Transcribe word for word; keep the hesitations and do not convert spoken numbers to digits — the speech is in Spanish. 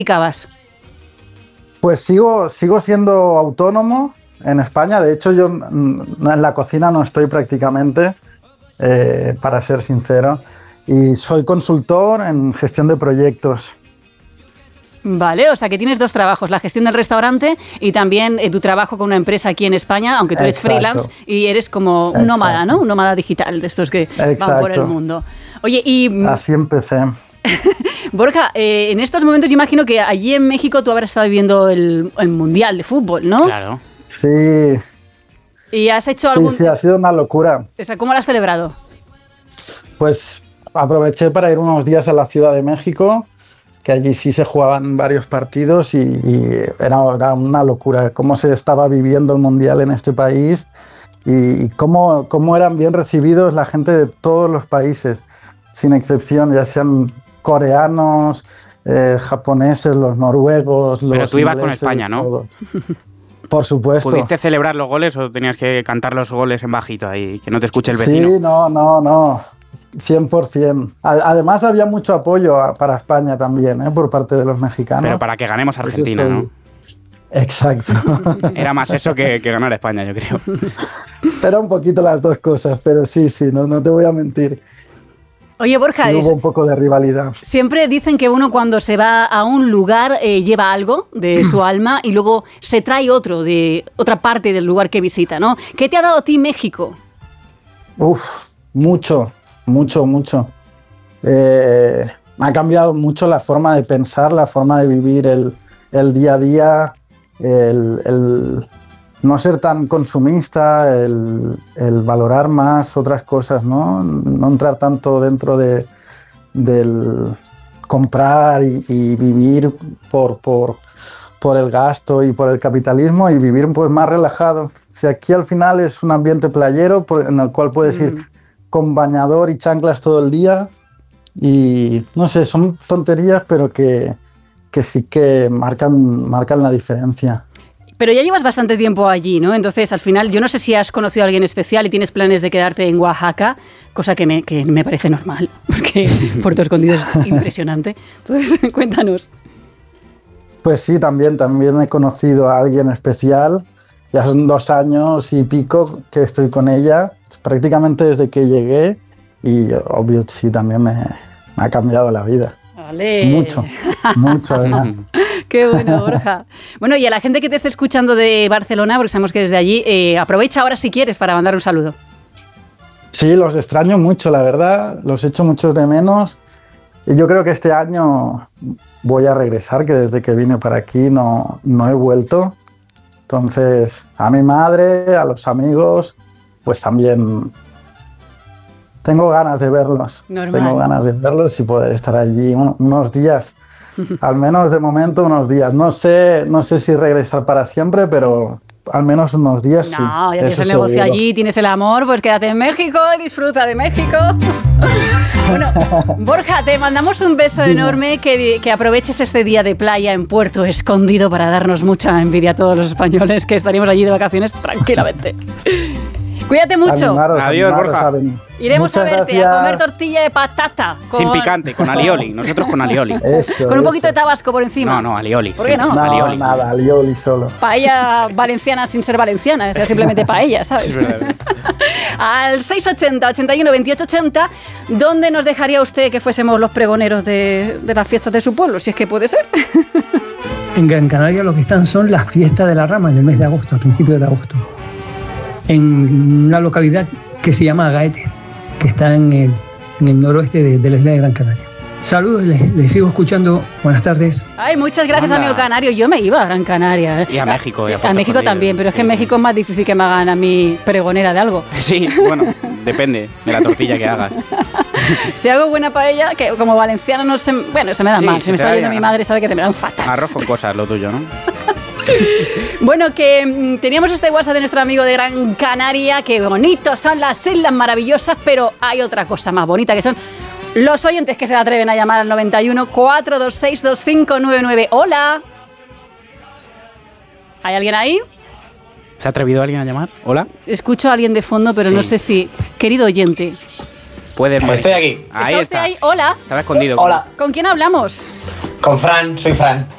dedicabas? Pues sigo, sigo siendo autónomo en España. De hecho, yo en la cocina no estoy prácticamente, eh, para ser sincero. Y soy consultor en gestión de proyectos. Vale, o sea que tienes dos trabajos, la gestión del restaurante y también eh, tu trabajo con una empresa aquí en España, aunque tú eres Exacto. freelance y eres como un Exacto. nómada, ¿no? Un nómada digital de estos que Exacto. van por el mundo. Oye, y... Así empecé. Borja, eh, en estos momentos yo imagino que allí en México tú habrás estado viviendo el, el Mundial de Fútbol, ¿no? Claro. Sí. ¿Y has hecho sí, algún...? Sí, ha sido una locura. O sea, ¿cómo lo has celebrado? Pues aproveché para ir unos días a la Ciudad de México, que allí sí se jugaban varios partidos y, y era, era una locura cómo se estaba viviendo el Mundial en este país y, y cómo, cómo eran bien recibidos la gente de todos los países, sin excepción, ya sean coreanos, eh, japoneses, los noruegos, los Pero tú ibas con ingleses, España, ¿no? todos. Por supuesto. ¿Pudiste celebrar los goles o tenías que cantar los goles en bajito ahí, que no te escuche el vecino? Sí, no, no, no. cien por ciento. Además había mucho apoyo a, para España también, ¿eh? Por parte de los mexicanos. Pero para que ganemos a Argentina, estoy... ¿no? Exacto. Era más eso que, que ganar a España, yo creo. Era un poquito las dos cosas, pero sí, sí, no, no te voy a mentir. Oye, Borja, sí, es... hubo un poco de rivalidad. Siempre dicen que uno cuando se va a un lugar eh, lleva algo de su alma y luego se trae otro de otra parte del lugar que visita, ¿no? ¿Qué te ha dado a ti México? Uf, mucho, mucho, mucho. Eh, me ha cambiado mucho la forma de pensar, la forma de vivir el, el día a día, el, el no ser tan consumista, el, el valorar más otras cosas, ¿no? No entrar tanto dentro de, del comprar y, y vivir por, por, por el gasto y por el capitalismo y vivir pues más relajado. O sea, aquí al final es un ambiente playero por, en el cual puedes mm. ir con bañador y chanclas todo el día y no sé, son tonterías pero que, que sí que marcan, marcan la diferencia. Pero ya llevas bastante tiempo allí, ¿no? Entonces, al final, yo no sé si has conocido a alguien especial y tienes planes de quedarte en Oaxaca, cosa que me, que me parece normal, porque Puerto Escondido es impresionante. Entonces, cuéntanos. Pues sí, también, también he conocido a alguien especial. Ya son dos años y pico que estoy con ella, prácticamente desde que llegué, y obvio sí, también me, me ha cambiado la vida. Vale. Mucho, mucho además. Qué bueno, Borja. Bueno, y a la gente que te esté escuchando de Barcelona, porque sabemos que eres de allí, eh, aprovecha ahora si quieres para mandar un saludo. Sí, los extraño mucho, la verdad, los echo mucho de menos. Y yo creo que este año voy a regresar, que desde que vine para aquí no, no he vuelto. Entonces, a mi madre, a los amigos, pues también tengo ganas de verlos. Normal. Tengo ganas de verlos y poder estar allí un, unos días. Al menos de momento unos días. No sé, no sé si regresar para siempre, pero al menos unos días no, sí. No, ya tienes el negocio seguro. Allí, tienes el amor, pues quédate en México y disfruta de México. Bueno, Borja, te mandamos un beso Dime. enorme, que, que aproveches este día de playa en Puerto Escondido para darnos mucha envidia a todos los españoles que estaríamos allí de vacaciones tranquilamente. Cuídate mucho. Animaros, Adiós, animaros Borja. A venir. Iremos Muchas a verte gracias. a comer tortilla de patata. Con... Sin picante, con alioli. Nosotros con alioli. Eso, con un eso. poquito de tabasco por encima. No, no, alioli. ¿Por qué no? No, alioli. nada, alioli solo. Paella valenciana sin ser valenciana, o sea, simplemente paella, ¿sabes? Es verdad. Al seis ochenta, ochenta y uno, veintiocho ochenta, ¿dónde nos dejaría usted que fuésemos los pregoneros de, de las fiestas de su pueblo? Si es que puede ser. En Gran Canaria lo que están son las fiestas de la rama en el mes de agosto, a principios de agosto. En una localidad que se llama Agaete, que está en el, en el noroeste de, de la isla de Gran Canaria. Saludos, les, les sigo escuchando. Buenas tardes. Ay, muchas gracias, Anda. amigo canario. Yo me iba a Gran Canaria. Y a México. Y a, a México también, pero es que en México es más difícil que me hagan a mí pregonera de algo. Sí, bueno, depende de la tortilla que hagas. Si hago buena paella, que como valenciano no se... Bueno, se me da Sí, mal. Si se me te está da viendo bien. mi madre, sabe que se me dan fatal. Arroz con cosas, lo tuyo, ¿no? Bueno, que mmm, teníamos este WhatsApp de nuestro amigo de Gran Canaria. Qué bonitos son las islas maravillosas, pero hay otra cosa más bonita, que son los oyentes que se atreven a llamar al noventa y uno, cuatro dos seis, dos cinco nueve nueve. Hola. ¿Hay alguien ahí? ¿Se ha atrevido alguien a llamar? ¿Hola? Escucho a alguien de fondo, pero Sí. no sé si... Querido oyente. Puedes morir. Estoy aquí. Ahí ¿Está usted está. ahí? Hola. Estaba escondido. Hola, ¿Con quién hablamos? con Fran, soy Fran.